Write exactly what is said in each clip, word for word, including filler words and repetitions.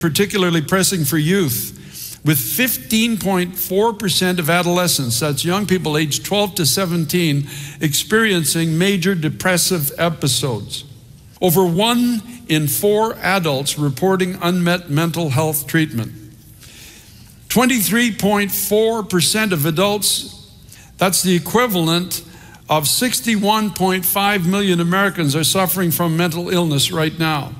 particularly pressing for youth, with fifteen point four percent of adolescents, that's young people aged twelve to seventeen, experiencing major depressive episodes. Over one in four adults reporting unmet mental health treatment. twenty-three point four percent of adults, that's the equivalent of sixty-one point five million Americans, are suffering from mental illness right now.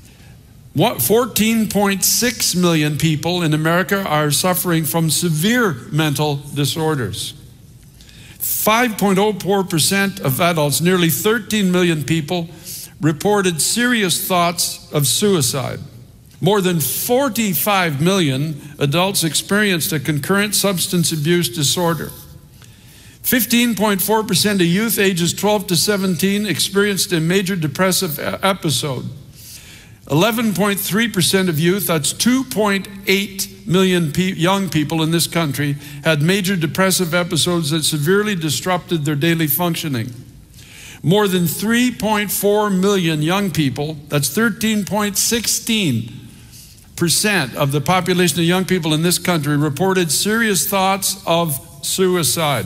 fourteen point six million people in America are suffering from severe mental disorders. five point zero four percent of adults, nearly thirteen million people, reported serious thoughts of suicide. More than forty-five million adults experienced a concurrent substance abuse disorder. fifteen point four percent of youth ages twelve to seventeen experienced a major depressive episode. eleven point three percent of youth, that's two point eight million pe- young people in this country, had major depressive episodes that severely disrupted their daily functioning. More than three point four million young people, that's thirteen point one six percent of the population of young people in this country, reported serious thoughts of suicide.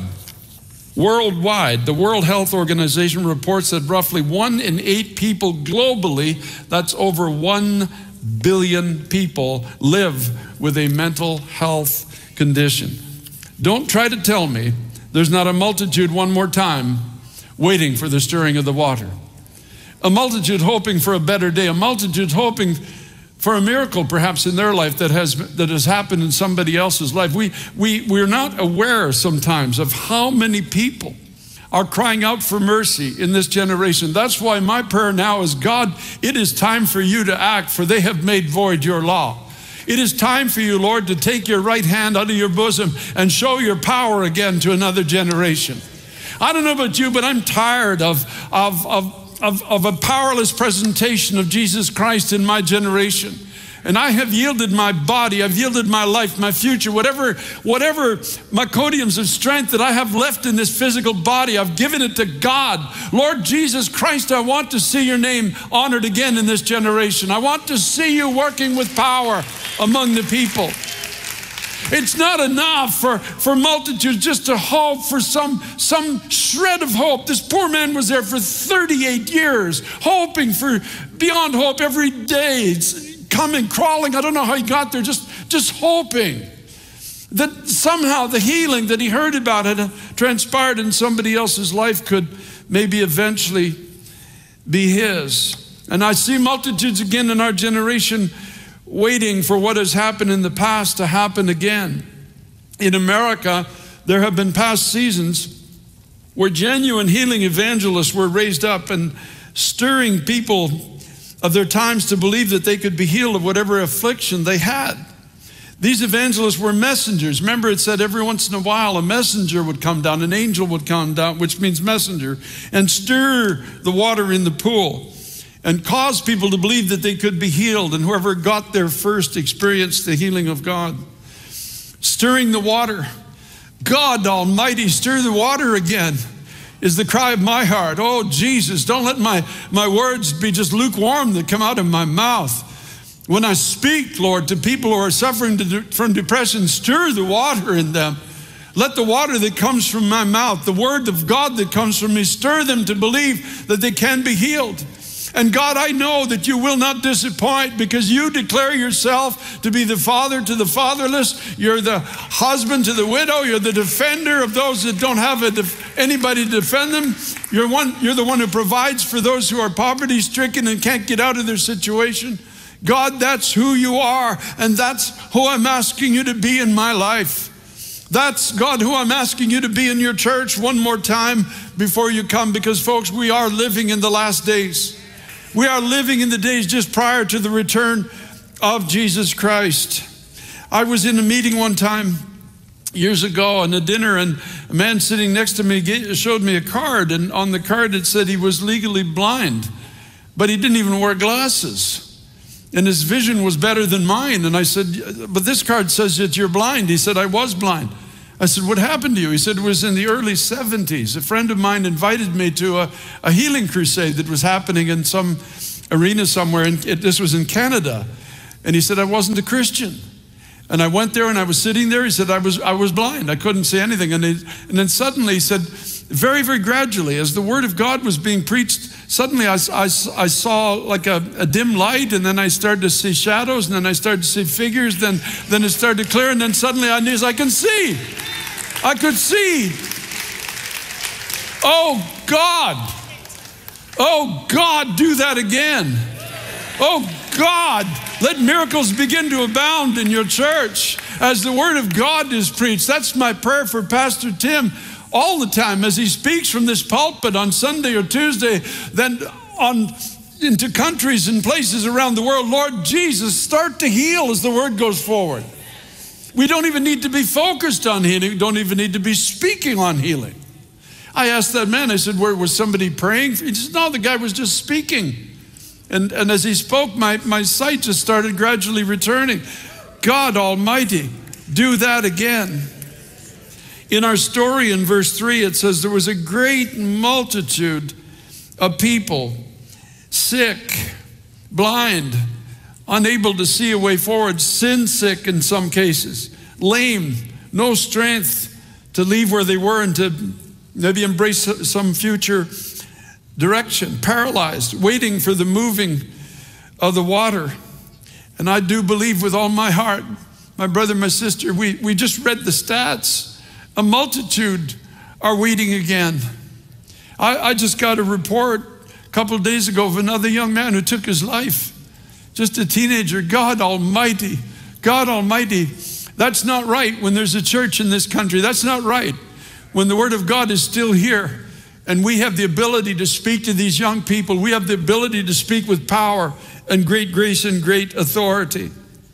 Worldwide, the World Health Organization reports that roughly one in eight people globally, that's over one billion people, live with a mental health condition. Don't try to tell me there's not a multitude, one more time, waiting for the stirring of the water. A multitude hoping for a better day, a multitude hoping for a miracle perhaps in their life that has that has happened in somebody else's life. We, we, we're not aware sometimes of how many people are crying out for mercy in this generation. That's why my prayer now is, God, it is time for you to act, for they have made void your law. It is time for you, Lord, to take your right hand out of your bosom and show your power again to another generation. I don't know about you, but I'm tired of, of, of Of, of a powerless presentation of Jesus Christ in my generation. And I have yielded my body, I've yielded my life, my future, whatever, whatever myconiums of strength that I have left in this physical body, I've given it to God. Lord Jesus Christ, I want to see your name honored again in this generation. I want to see you working with power among the people. It's not enough for, for multitudes just to hope for some, some shred of hope. This poor man was there for thirty-eight years, hoping for beyond hope every day. It's coming, crawling. I don't know how he got there, just, just hoping that somehow the healing that he heard about had transpired in somebody else's life could maybe eventually be his. And I see multitudes again in our generation waiting for what has happened in the past to happen again. In America, there have been past seasons where genuine healing evangelists were raised up and stirring people of their times to believe that they could be healed of whatever affliction they had. These evangelists were messengers. Remember, it said every once in a while a messenger would come down, an angel would come down, which means messenger, and stir the water in the pool and cause people to believe that they could be healed. And whoever got there first experienced the healing of God. Stirring the water. God Almighty, stir the water again, is the cry of my heart. Oh, Jesus, don't let my, my words be just lukewarm that come out of my mouth. When I speak, Lord, to people who are suffering to, from depression, stir the water in them. Let the water that comes from my mouth, the word of God that comes from me, stir them to believe that they can be healed. And God, I know that you will not disappoint, because you declare yourself to be the father to the fatherless. You're the husband to the widow. You're the defender of those that don't have a def- anybody to defend them. You're, one, you're the one who provides for those who are poverty stricken and can't get out of their situation. God, that's who you are, and that's who I'm asking you to be in my life. That's, God, who I'm asking you to be in your church one more time before you come, because, folks, we are living in the last days. We are living in the days just prior to the return of Jesus Christ. I was in a meeting one time years ago on a dinner, and a man sitting next to me showed me a card, and on the card it said he was legally blind, but he didn't even wear glasses. And his vision was better than mine. And I said, but this card says that you're blind. He said, I was blind. I said, what happened to you? He said, it was in the early seventies. A friend of mine invited me to a, a healing crusade that was happening in some arena somewhere. And it, this was in Canada. And he said, I wasn't a Christian. And I went there and I was sitting there. He said, I was I was blind. I couldn't see anything. And, he, and then suddenly he said, very, very gradually, as the word of God was being preached, suddenly I, I, I saw like a, a dim light, and then I started to see shadows, and then I started to see figures, then, then it started to clear, and then suddenly I knew I can see. I could see. Oh, God. Oh, God, do that again. Oh, God, let miracles begin to abound in your church as the word of God is preached. That's my prayer for Pastor Tim all the time as he speaks from this pulpit on Sunday or Tuesday, then on into countries and places around the world. Lord Jesus, start to heal as the word goes forward. We don't even need to be focused on healing. We don't even need to be speaking on healing. I asked that man, I said, where was somebody praying? He said, no, the guy was just speaking. And, and as he spoke, my, my sight just started gradually returning. God Almighty, do that again. In our story in verse three, it says there was a great multitude of people, sick, blind, unable to see a way forward, sin sick in some cases, lame, no strength to leave where they were and to maybe embrace some future direction, paralyzed, waiting for the moving of the water. And I do believe with all my heart, my brother, my sister, we, we just read the stats. A multitude are waiting again. I, I just got a report a couple of days ago of another young man who took his life. Just a teenager. God Almighty, God Almighty. That's not right when there's a church in this country. That's not right when the word of God is still here. And we have the ability to speak to these young people. We have the ability to speak with power and great grace and great authority.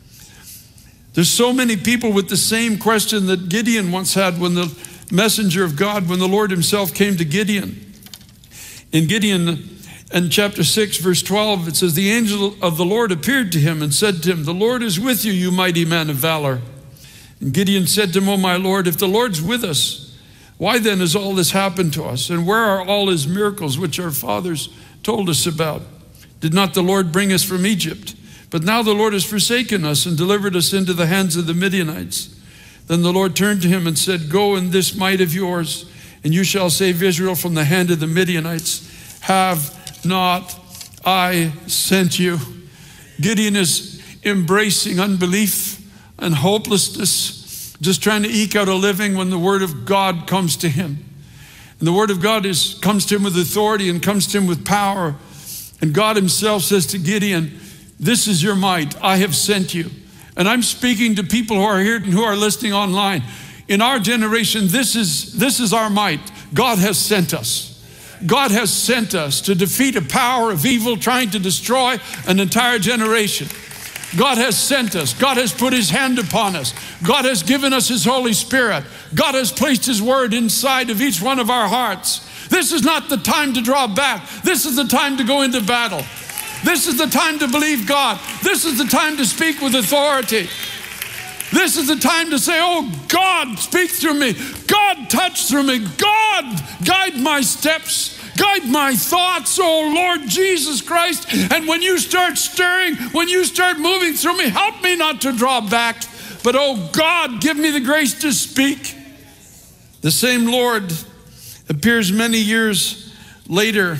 There's so many people with the same question that Gideon once had when the messenger of God, when the Lord himself came to Gideon. In Gideon, in chapter six, verse twelve, it says, the angel of the Lord appeared to him and said to him, the Lord is with you, you mighty man of valor. And Gideon said to him, oh my Lord, if the Lord's with us, why then has all this happened to us? And where are all his miracles which our fathers told us about? Did not the Lord bring us from Egypt? But now the Lord has forsaken us and delivered us into the hands of the Midianites. Then the Lord turned to him and said, go in this might of yours, and you shall save Israel from the hand of the Midianites. Have not I sent you? Gideon is embracing unbelief and hopelessness, just trying to eke out a living when the word of God comes to him. And the word of God is comes to him with authority and comes to him with power. And God himself says to Gideon, this is your might. I have sent you. And I'm speaking to people who are here and who are listening online. In our generation, this is, this is our might. God has sent us. God has sent us to defeat a power of evil trying to destroy an entire generation. God has sent us. God has put his hand upon us. God has given us his Holy Spirit. God has placed his word inside of each one of our hearts. This is not the time to draw back. This is the time to go into battle. This is the time to believe God. This is the time to speak with authority. This is the time to say, oh, God, speak through me. God, touch through me. God, guide my steps. Guide my thoughts, oh Lord Jesus Christ. And when you start stirring, when you start moving through me, help me not to draw back. But oh God, give me the grace to speak. The same Lord appears many years later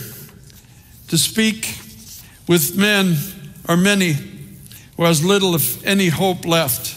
to speak with men, or many, who has little, if any, hope left.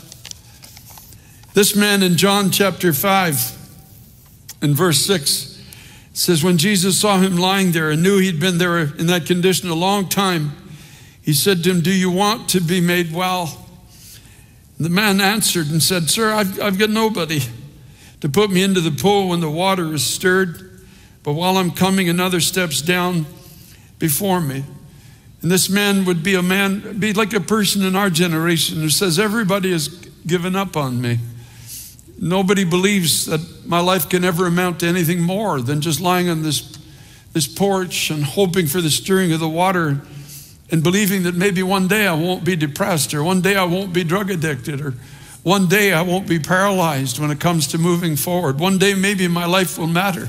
This man in John chapter five, in verse six, it says, when Jesus saw him lying there and knew he'd been there in that condition a long time, he said to him, do you want to be made well? And the man answered and said, sir, I've, I've got nobody to put me into the pool when the water is stirred, but while I'm coming, another steps down before me. And this man would be a man, be like a person in our generation who says, everybody has given up on me. Nobody believes that my life can ever amount to anything more than just lying on this, this porch and hoping for the stirring of the water and believing that maybe one day I won't be depressed, or one day I won't be drug addicted, or one day I won't be paralyzed when it comes to moving forward. One day maybe my life will matter.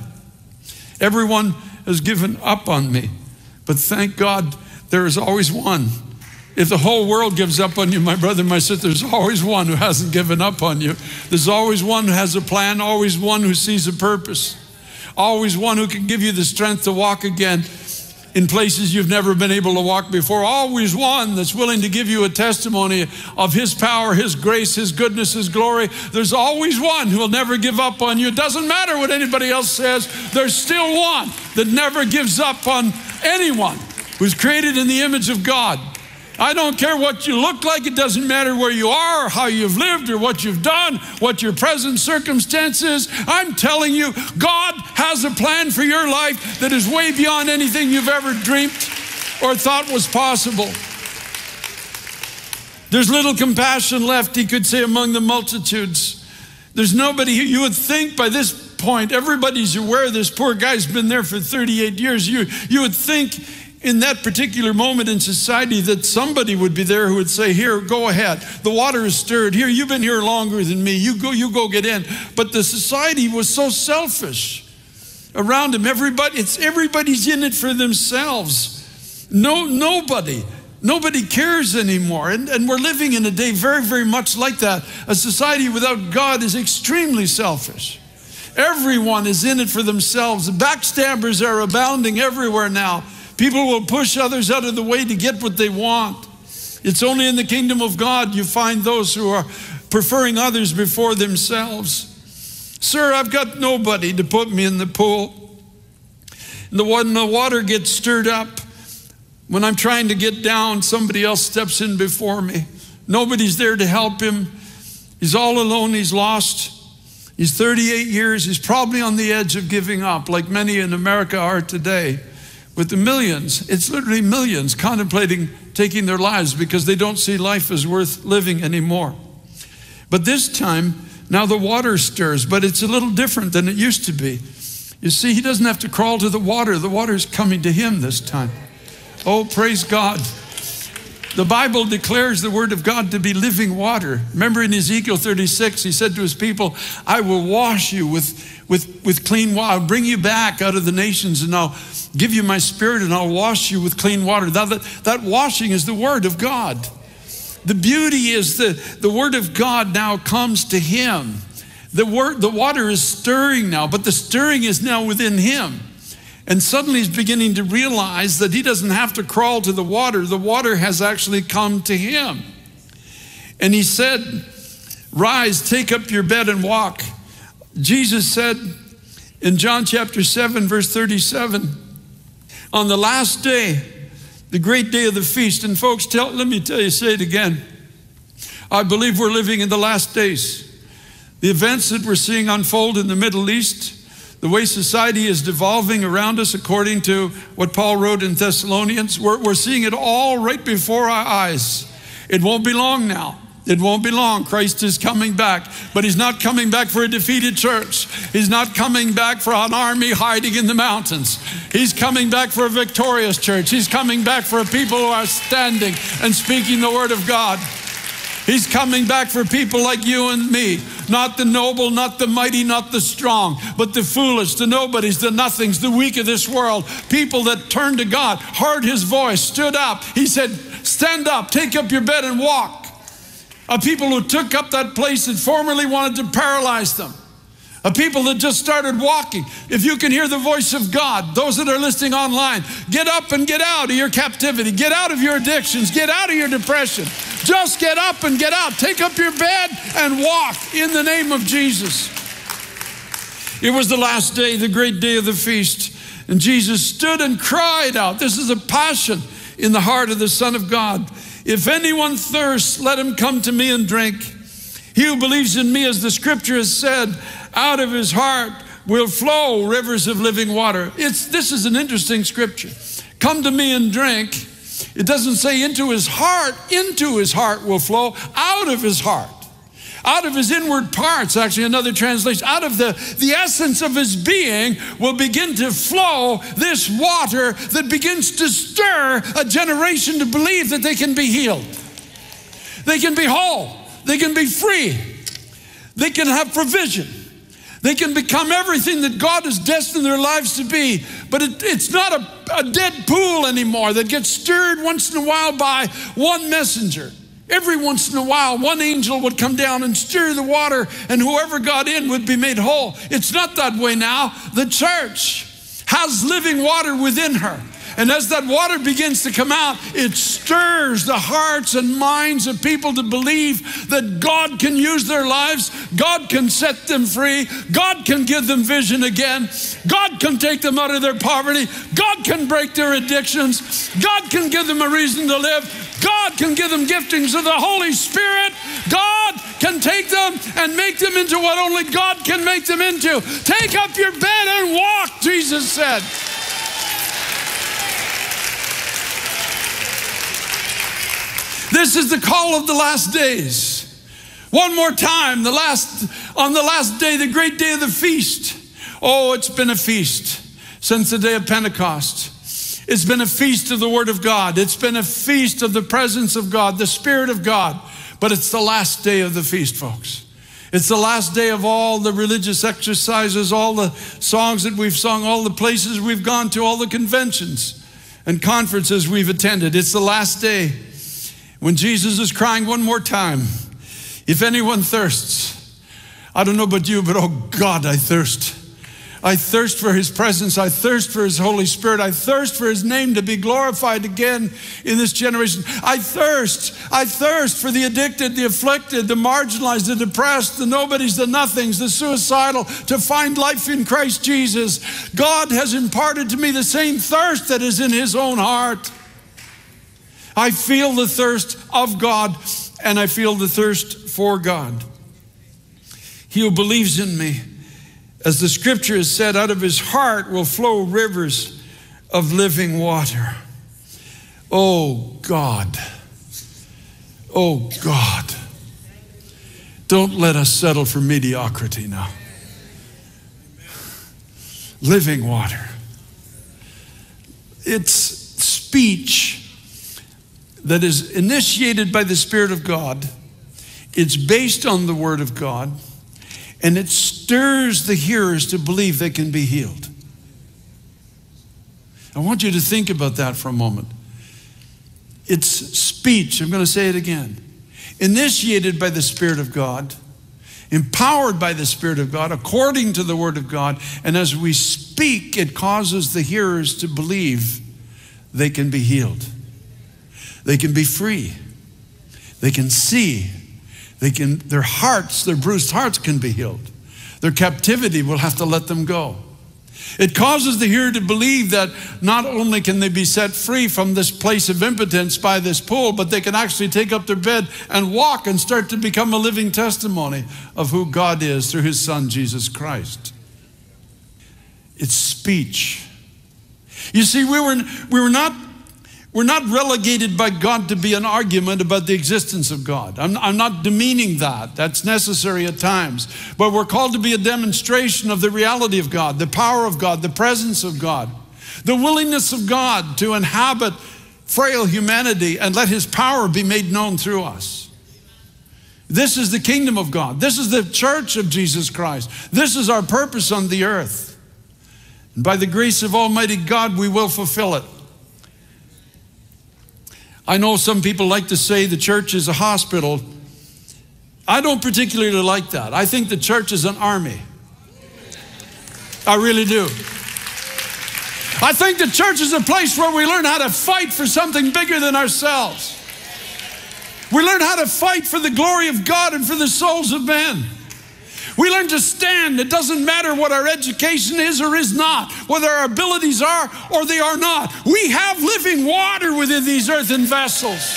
Everyone has given up on me, but thank God there is always one If the whole world gives up on you, my brother, my sister, there's always one who hasn't given up on you. There's always one who has a plan, always one who sees a purpose, always one who can give you the strength to walk again in places you've never been able to walk before. Always one that's willing to give you a testimony of His power, His grace, His goodness, His glory. There's always one who will never give up on you. It doesn't matter what anybody else says. There's still one that never gives up on anyone who's created in the image of God. I don't care what you look like. It doesn't matter where you are, or how you've lived, or what you've done, what your present circumstance is. I'm telling you, God has a plan for your life that is way beyond anything you've ever dreamed or thought was possible. There's little compassion left, he could say, among the multitudes. There's nobody here. You would think by this point, everybody's aware this poor guy's been there for thirty-eight years. You, you would think in that particular moment in society that somebody would be there who would say, here, go ahead. The water is stirred. Here, you've been here longer than me. You go, you go get in. But the society was so selfish around him. Everybody, it's everybody's in it for themselves. No, nobody, nobody cares anymore. And, and we're living in a day very, very much like that. A society without God is extremely selfish. Everyone is in it for themselves. Backstabbers are abounding everywhere now. People will push others out of the way to get what they want. It's only in the kingdom of God you find those who are preferring others before themselves. Sir, I've got nobody to put me in the pool. And the, when the water gets stirred up, when I'm trying to get down, somebody else steps in before me. Nobody's there to help him. He's all alone. He's lost. He's thirty-eight years. He's probably on the edge of giving up, like many in America are today. With the millions, it's literally millions contemplating taking their lives because they don't see life as worth living anymore. But this time, now the water stirs, but it's a little different than it used to be. You see, he doesn't have to crawl to the water. The water's coming to him this time. Oh, praise God. The Bible declares the word of God to be living water. Remember in Ezekiel thirty-six, he said to his people, I will wash you with, with, with clean water. I'll bring you back out of the nations and I'll give you my spirit and I'll wash you with clean water. That, that, that washing is the word of God. The beauty is that the word of God now comes to him. The, word, the water is stirring now, but the stirring is now within him. And suddenly he's beginning to realize that he doesn't have to crawl to the water. The water has actually come to him. And he said, rise, take up your bed and walk. Jesus said in John chapter seven, verse thirty-seven, on the last day, the great day of the feast. And folks, tell, let me tell you, say it again. I believe we're living in the last days. The events that we're seeing unfold in the Middle East, the way society is devolving around us according to what Paul wrote in Thessalonians, we're, we're seeing it all right before our eyes. It won't be long now. It won't be long. Christ is coming back, but he's not coming back for a defeated church. He's not coming back for an army hiding in the mountains. He's coming back for a victorious church. He's coming back for a people who are standing and speaking the word of God. He's coming back for people like you and me, not the noble, not the mighty, not the strong, but the foolish, the nobodies, the nothings, the weak of this world, people that turned to God, heard his voice, stood up. He said, stand up, take up your bed and walk. A people who took up that place that formerly wanted to paralyze them. A people that just started walking. If you can hear the voice of God, those that are listening online, get up and get out of your captivity. Get out of your addictions. Get out of your depression. Just get up and get out. Take up your bed and walk in the name of Jesus. It was the last day, the great day of the feast. And Jesus stood and cried out. This is a passion in the heart of the Son of God. If anyone thirsts, let him come to me and drink. He who believes in me, as the scripture has said, out of his heart will flow rivers of living water. It's, this is an interesting scripture. Come to me and drink. It doesn't say into his heart. Into his heart will flow. Out of his heart. Out of his inward parts, actually another translation, out of the, the essence of his being will begin to flow this water that begins to stir a generation to believe that they can be healed. They can be whole. They can be free. They can have provision. They can become everything that God has destined their lives to be. But it, it's not a a dead pool anymore that gets stirred once in a while by one messenger. Every once in a while, one angel would come down and stir the water, and whoever got in would be made whole. It's not that way now. The church has living water within her. And as that water begins to come out, it stirs the hearts and minds of people to believe that God can use their lives, God can set them free, God can give them vision again, God can take them out of their poverty, God can break their addictions, God can give them a reason to live, God can give them giftings of the Holy Spirit, God can take them and make them into what only God can make them into. Take up your bed and walk, Jesus said. This is the call of the last days. One more time, the last, on the last day, the great day of the feast. Oh, it's been a feast since the day of Pentecost. It's been a feast of the Word of God. It's been a feast of the presence of God, the Spirit of God. But it's the last day of the feast, folks. It's the last day of all the religious exercises, all the songs that we've sung, all the places we've gone to, all the conventions and conferences we've attended. It's the last day when Jesus is crying one more time, if anyone thirsts, I don't know about you, but oh God, I thirst. I thirst for His presence. I thirst for His Holy Spirit. I thirst for His name to be glorified again in this generation. I thirst. I thirst for the addicted, the afflicted, the marginalized, the depressed, the nobodies, the nothings, the suicidal, to find life in Christ Jesus. God has imparted to me the same thirst that is in His own heart. I feel the thirst of God, and I feel the thirst for God. He who believes in me, as the scripture has said, out of his heart will flow rivers of living water. Oh God, oh God, don't let us settle for mediocrity now. Living water. It's speech that is initiated by the Spirit of God. It's based on the Word of God, and it stirs the hearers to believe they can be healed. I want you to think about that for a moment. It's speech, I'm going to say it again, initiated by the Spirit of God, empowered by the Spirit of God, according to the Word of God, and as we speak, it causes the hearers to believe they can be healed. They can be free. They can see. They can, their hearts, their bruised hearts can be healed. Their captivity will have to let them go. It causes the hearer to believe that not only can they be set free from this place of impotence by this pool, but they can actually take up their bed and walk and start to become a living testimony of who God is through His Son, Jesus Christ. It's speech. You see, we were, we were not We're not relegated by God to be an argument about the existence of God. I'm, I'm not demeaning that. That's necessary at times. But we're called to be a demonstration of the reality of God, the power of God, the presence of God, the willingness of God to inhabit frail humanity and let His power be made known through us. This is the kingdom of God. This is the church of Jesus Christ. This is our purpose on the earth. And by the grace of Almighty God, we will fulfill it. I know some people like to say the church is a hospital. I don't particularly like that. I think the church is an army. I really do. I think the church is a place where we learn how to fight for something bigger than ourselves. We learn how to fight for the glory of God and for the souls of men. We learn to stand. It doesn't matter what our education is or is not, whether our abilities are or they are not. We have living water within these earthen vessels.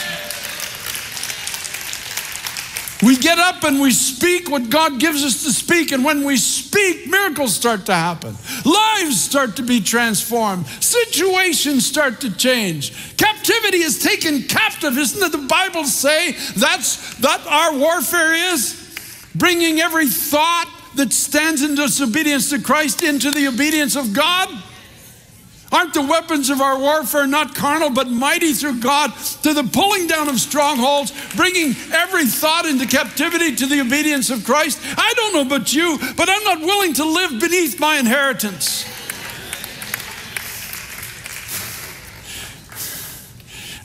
We get up and we speak what God gives us to speak, and when we speak, miracles start to happen. Lives start to be transformed. Situations start to change. Captivity is taken captive. Isn't it the Bible say that's that our warfare is? Bringing every thought that stands in disobedience to Christ into the obedience of God? Aren't the weapons of our warfare not carnal, but mighty through God to the pulling down of strongholds, bringing every thought into captivity to the obedience of Christ? I don't know about you, but I'm not willing to live beneath my inheritance.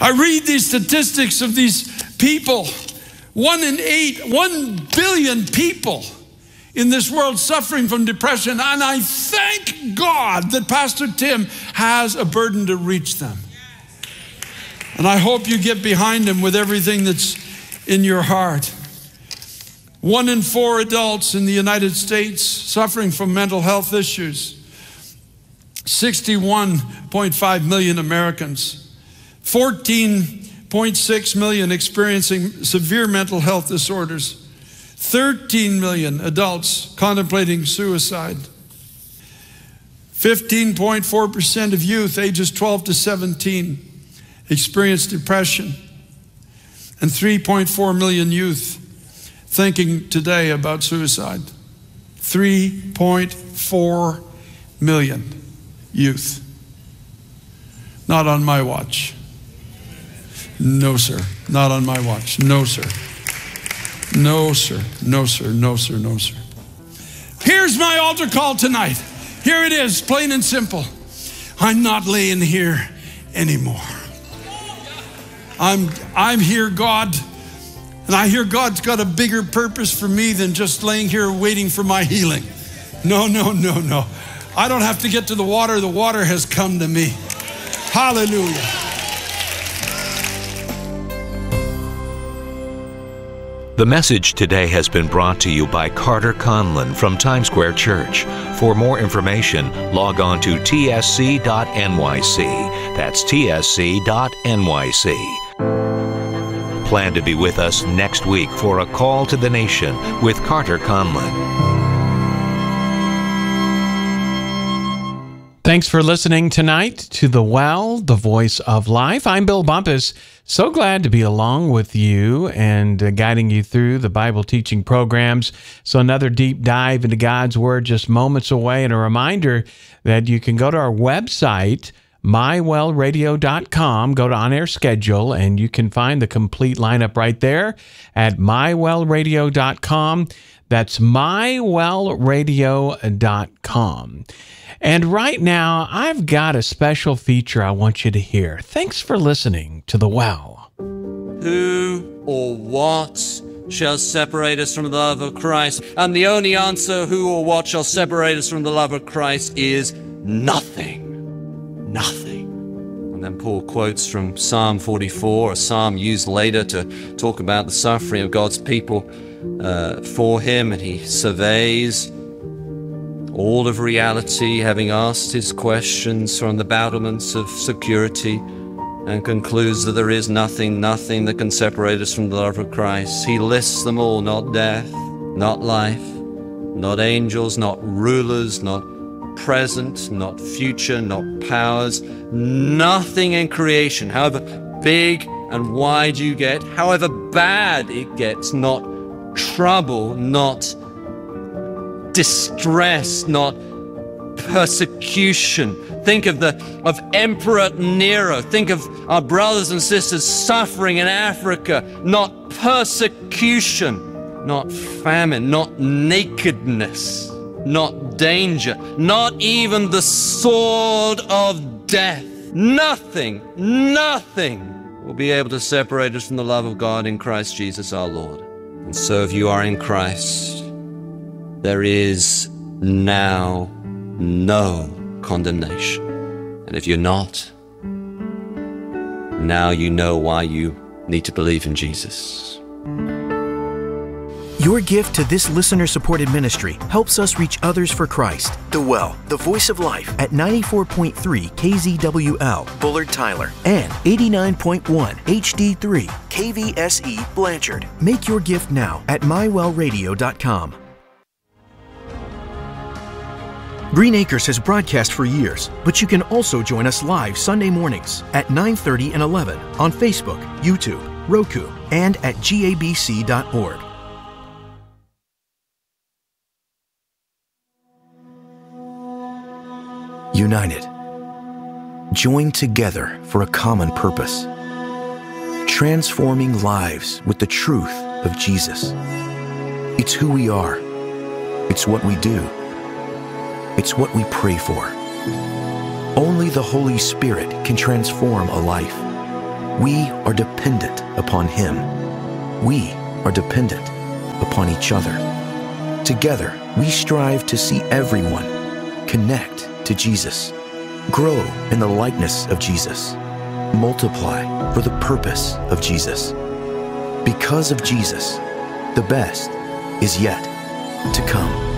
I read these statistics of these people. One in eight, one billion people in this world suffering from depression. And I thank God that Pastor Tim has a burden to reach them. And I hope you get behind him with everything that's in your heart. One in four adults in the United States suffering from mental health issues. sixty-one point five million Americans. fourteen point six million experiencing severe mental health disorders. thirteen million adults contemplating suicide. fifteen point four percent of youth ages twelve to seventeen experience depression. And three point four million youth thinking today about suicide. three point four million youth. Not on my watch. No, sir. Not on my watch. No, sir. No, sir. No, sir. No, sir. No, sir. Here's my altar call tonight. Here it is, plain and simple. I'm not laying here anymore. I'm, I'm here, God, and I hear God's got a bigger purpose for me than just laying here waiting for my healing. No, no, no, no. I don't have to get to the water. The water has come to me. Hallelujah. The message today has been brought to you by Carter Conlon from Times Square Church. For more information, log on to T S C dot N Y C. That's T S C dot N Y C. Plan to be with us next week for A Call to the Nation with Carter Conlon. Thanks for listening tonight to The Well, the Voice of Life. I'm Bill Bumpus. So glad to be along with you and uh, guiding you through the Bible teaching programs. So another deep dive into God's Word just moments away, and a reminder that you can go to our website, my well radio dot com, go to On Air Schedule, and you can find the complete lineup right there at my well radio dot com. That's my well radio dot com. And right now, I've got a special feature I want you to hear. Thanks for listening to The Well. Who or what shall separate us from the love of Christ? And the only answer, who or what shall separate us from the love of Christ, is nothing. Nothing. And then Paul quotes from Psalm forty-four, a psalm used later to talk about the suffering of God's people uh, for him, and he surveys all of reality, having asked his questions from the battlements of security, and concludes that there is nothing, nothing that can separate us from the love of Christ. He lists them all: not death, not life, not angels, not rulers, not present, not future, not powers, nothing in creation, however big and wide you get, however bad it gets, not trouble, not distress, not persecution. Think of the of Emperor Nero. Think of our brothers and sisters suffering in Africa. Not persecution, not famine, not nakedness, not danger, not even the sword of death. Nothing, nothing will be able to separate us from the love of God in Christ Jesus our Lord. And so if you are in Christ, there is now no condemnation. And if you're not, now you know why you need to believe in Jesus. Your gift to this listener-supported ministry helps us reach others for Christ. The Well, the Voice of Life at ninety-four point three K Z W L, Bullard Tyler, and eighty-nine point one H D three K V S E, Blanchard. Make your gift now at my well radio dot com. Green Acres has broadcast for years, but you can also join us live Sunday mornings at nine thirty and eleven on Facebook, YouTube, Roku, and at G A B C dot org. United, joined together for a common purpose, transforming lives with the truth of Jesus. It's who we are. It's what we do. It's what we pray for. Only the Holy Spirit can transform a life. We are dependent upon Him. We are dependent upon each other. Together, we strive to see everyone connect to Jesus, grow in the likeness of Jesus, multiply for the purpose of Jesus. Because of Jesus, the best is yet to come.